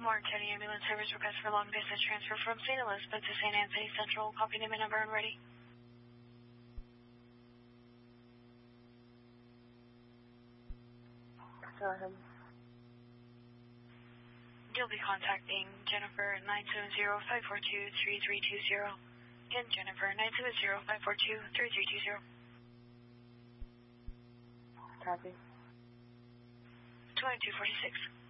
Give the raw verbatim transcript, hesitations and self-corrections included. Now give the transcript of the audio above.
Martin County Ambulance Service request for long distance transfer from Saint Elizabeth to Saint Anthony Central. Copy name and number and ready. Go ahead. You'll be contacting Jennifer at nine seven zero, five four two, three three two zero. Again, Jennifer, nine seven zero, five four two, three three two zero. Copy. twenty-two forty-six.